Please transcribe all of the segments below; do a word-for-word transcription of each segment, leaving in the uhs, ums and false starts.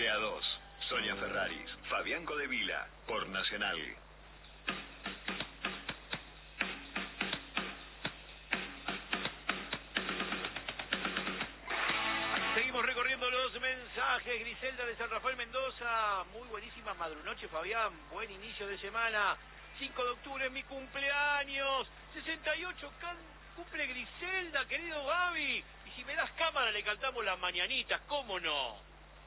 De A dos, Sonia Ferraris, Fabián Codevila, por Nacional. Seguimos recorriendo los mensajes. Griselda de San Rafael Mendoza. Muy buenísima madrunoche, Fabián. Buen inicio de semana. cinco de octubre es mi cumpleaños. sesenta y ocho can cumple Griselda, querido Gaby. Y si me das cámara le cantamos las mañanitas, ¿cómo no?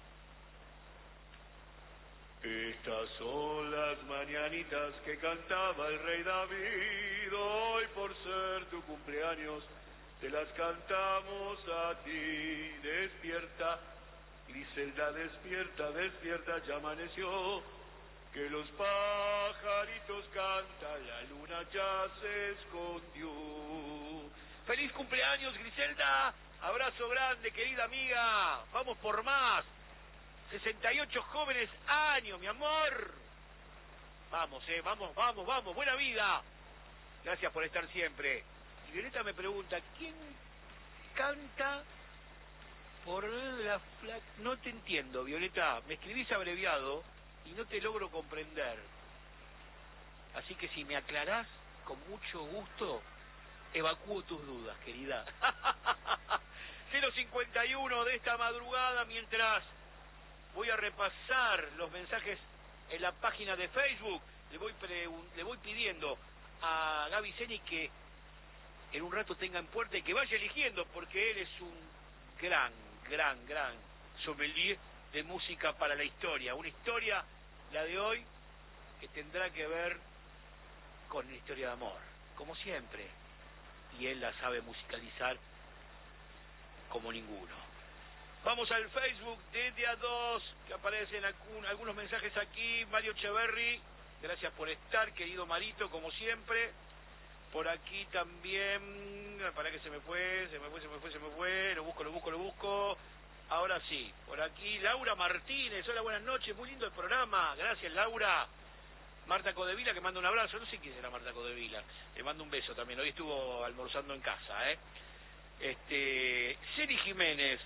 Estas son las mañanitas que cantaba el rey David. Hoy por ser tu cumpleaños te las cantamos a ti. Despierta, Griselda, despierta, despierta, ya amaneció. Que los pajaritos cantan, la luna ya se escondió. ¡Feliz cumpleaños, Griselda! Abrazo grande, querida amiga. Vamos por más. sesenta y ocho jóvenes años, mi amor. Vamos, eh, vamos, vamos, vamos. Buena vida. Gracias por estar siempre. Y Violeta me pregunta, ¿quién canta por la flaca? No te entiendo, Violeta. Me escribís abreviado y no te logro comprender. Así que si me aclarás, con mucho gusto, evacúo tus dudas, querida. cero cincuenta y uno de esta madrugada, mientras voy a repasar los mensajes en la página de Facebook. Le voy, le voy pidiendo a Gaby Zeni que en un rato tenga en puerta y que vaya eligiendo, porque él es un gran, gran, gran sommelier de música para la historia. Una historia, la de hoy, que tendrá que ver con la historia de amor, como siempre. Y él la sabe musicalizar como ninguno. Vamos al Facebook de De A dos, que aparecen algún, algunos mensajes aquí. Mario Echeverry, gracias por estar, querido Marito, como siempre. Por aquí también, para que se me fue, se me fue, se me fue, se me fue, lo busco, lo busco, lo busco. Ahora sí, por aquí Laura Martínez, hola, buenas noches, muy lindo el programa, gracias Laura. Marta Codevila, que manda un abrazo, no sé quién será Marta Codevila, le mando un beso también, hoy estuvo almorzando en casa, ¿eh? Este, Seri Jiménez,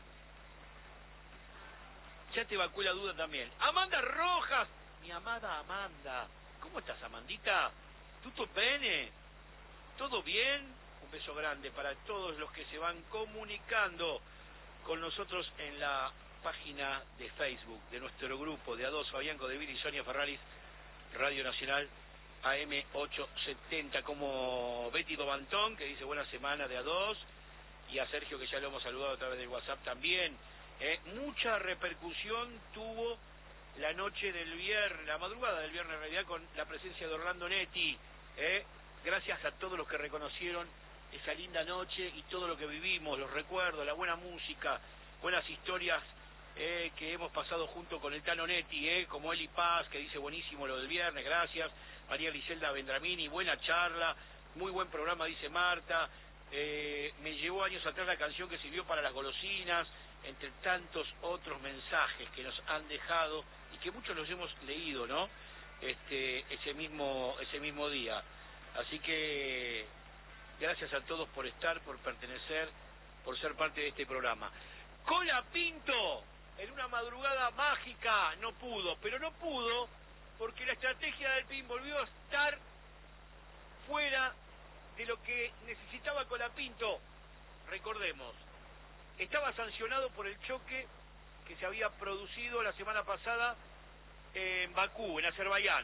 ya te evacué la duda también. Amanda Rojas, mi amada Amanda, ¿cómo estás, Amandita? ¿Tutto bene? ¿Todo bien? Un beso grande para todos los que se van comunicando con nosotros en la página de Facebook de nuestro grupo de A dos, Fabián Codevila y Sonia Ferraris, Radio Nacional A M ochocientos setenta, como Betty Dobantón, que dice buena semana de A dos, y a Sergio, que ya lo hemos saludado a través del WhatsApp también. Eh, mucha repercusión tuvo la noche del viernes, la madrugada del viernes en realidad, con la presencia de Orlando Netti. Eh, gracias a todos los que reconocieron esa linda noche y todo lo que vivimos, los recuerdos, la buena música, buenas historias eh, que hemos pasado junto con el Tano Netti, eh, como Eli Paz, que dice buenísimo lo del viernes, gracias. María Griselda Vendramini, buena charla, muy buen programa, dice Marta. Eh, me llevó años atrás la canción que sirvió para las golosinas, entre tantos otros mensajes que nos han dejado y que muchos los hemos leído, ¿no? Este, ese mismo, ese mismo día. Así que gracias a todos por estar, por pertenecer, por ser parte de este programa. Cola Pinto, en una madrugada mágica, no pudo, pero no pudo porque la estrategia del P I N volvió a estar fuera de lo que necesitaba Colapinto. Recordemos, estaba sancionado por el choque que se había producido la semana pasada en Bakú, en Azerbaiyán.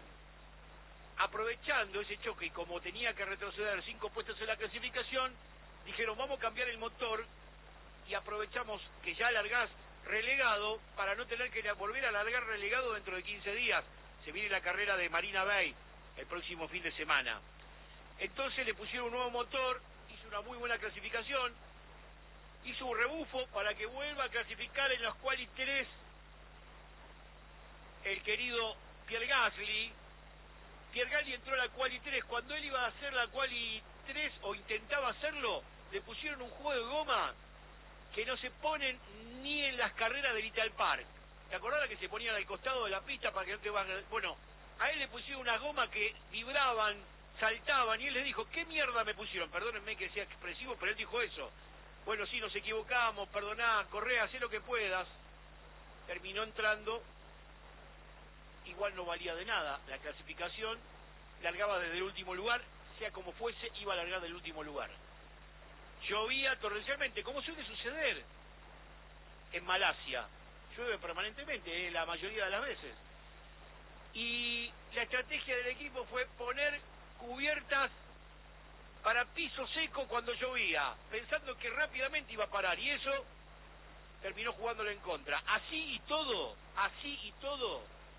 Aprovechando ese choque y como tenía que retroceder cinco puestos en la clasificación, dijeron vamos a cambiar el motor y aprovechamos que ya largás relegado para no tener que volver a largar relegado dentro de quince días. Se viene la carrera de Marina Bay el próximo fin de semana. Entonces le pusieron un nuevo motor, hizo una muy buena clasificación, hizo un rebufo para que vuelva a clasificar en los quali tres el querido Pierre Gasly. Pierre Gasly entró a la quali tres, cuando él iba a hacer la quali tres o intentaba hacerlo, le pusieron un juego de goma que no se ponen ni en las carreras del Ital Park. ¿Te acordás que se ponían al costado de la pista para que no te vayas? Bueno, a él le pusieron una goma que vibraban, saltaban, y él les dijo, ¿qué mierda me pusieron? Perdónenme que sea expresivo, pero él dijo eso. Bueno, sí, nos equivocamos, perdoná, corre, hacé lo que puedas. terminó entrando, igual no valía de nada la clasificación, largaba desde el último lugar, sea como fuese, iba a largar del último lugar. Llovía torrencialmente, como suele suceder en Malasia, llueve permanentemente, eh, la mayoría de las veces. Y la estrategia del equipo fue poner cubiertas para piso seco cuando llovía, pensando que rápidamente iba a parar, y eso terminó jugándole en contra. Así y todo, así y todo,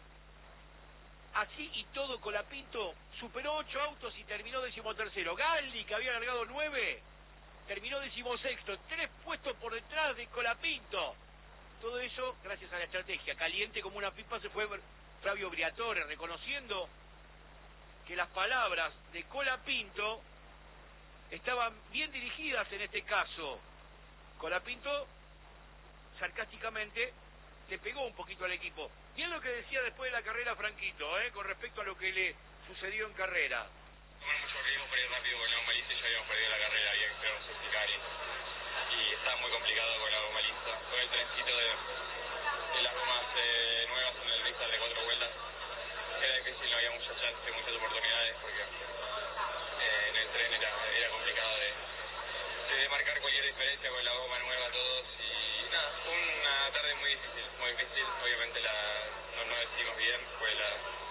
así y todo, Colapinto superó ocho autos y terminó decimotercero. Galli, que había largado nueve, terminó decimosexto, tres puestos por detrás de Colapinto. Todo eso gracias a la estrategia. Caliente como una pipa se fue Flavio Briatore, reconociendo que las palabras de Colapinto estaban bien dirigidas en este caso. Colapinto, sarcásticamente, le pegó un poquito al equipo. Bien lo que decía después de la carrera Franquito, ¿eh? Con respecto a lo que le sucedió en carrera. Tomar mucho riesgo para ir rápido con la goma lisa y ya habíamos perdido la carrera, había que esperar un safety car y, y estaba muy complicado con la goma lisa. Con el trencito de, de las gomas eh, nuevas en el restart de cuatro vueltas, era difícil, no había mucha chance, muchas oportunidades porque eh, en el tren era, era complicado de, de marcar cualquier diferencia con la goma nueva a todos y nada, fue una tarde muy difícil, muy difícil, obviamente la, no, no decidimos bien, fue la,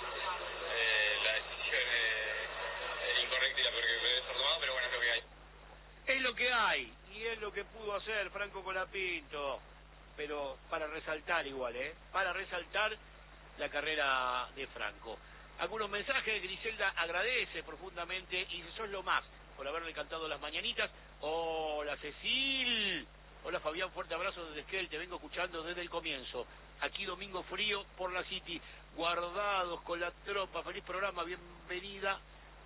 eh, la decisión eh, incorrecta y la peor que puede ser tomada, pero bueno, es lo que hay. Es lo que hay, y es lo que pudo hacer Franco Colapinto, pero para resaltar igual, ¿eh? Para resaltar la carrera de Franco. Algunos mensajes, Griselda agradece profundamente y dice, sos lo más, por haberle cantado las mañanitas. Hola Cecil, hola Fabián, fuerte abrazo desde Esquel, te vengo escuchando desde el comienzo. Aquí domingo frío por la City, guardados con la tropa, feliz programa, bienvenida.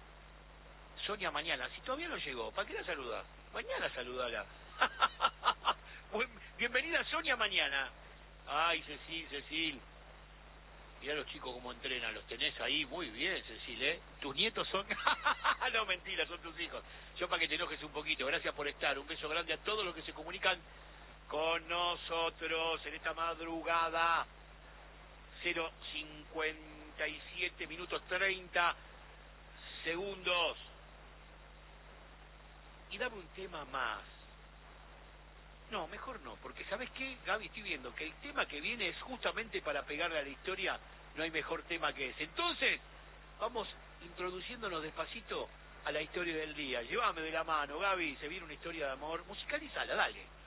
Sonia mañana, si todavía no llegó, ¿para qué la saluda? Mañana saludala. Bienvenida Sonia mañana. Ay, Cecil, Cecil. Mirá los chicos cómo entrenan, los tenés ahí, muy bien, Cecil, ¿eh? ¿Tus nietos son? No, mentira, son tus hijos. Yo para que te enojes un poquito, gracias por estar. Un beso grande a todos los que se comunican con nosotros en esta madrugada. cero cincuenta y siete minutos treinta segundos. Y dame un tema más. No, mejor no, porque ¿sabes qué, Gaby? Estoy viendo que el tema que viene es justamente para pegarle a la historia, no hay mejor tema que ese. Entonces, vamos introduciéndonos despacito a la historia del día. Llévame de la mano, Gaby, se viene una historia de amor. Musicalizala, dale.